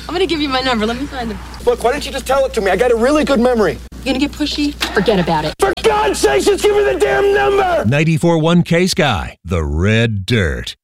I'm gonna give you my number. Let me find them. Look, why don't you just tell it to me? I got a really good memory. You gonna get pushy? Forget about it. For God's sake, just give me the damn number! 94.1 K-Sky, The Red Dirt.